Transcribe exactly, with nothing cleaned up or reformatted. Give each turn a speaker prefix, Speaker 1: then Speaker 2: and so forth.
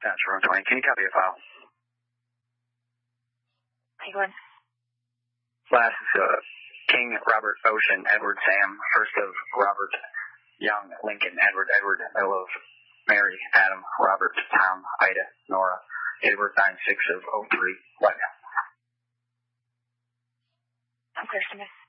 Speaker 1: That's room twenty. Can you copy a file?
Speaker 2: Take one.
Speaker 1: Last is uh, King, Robert, Ocean, Edward, Sam, first of Robert, Young, Lincoln, Edward, Edward, L of Mary, Adam, Robert, Tom, Ida, Nora, Edward, nine six of oh three, White.
Speaker 2: I'm clear, Smith.